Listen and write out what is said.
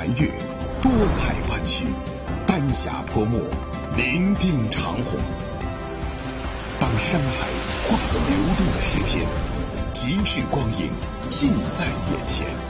月，多彩湾区，丹霞泼墨，伶仃长虹。当山海化作流动的诗篇，极致光影尽在眼前。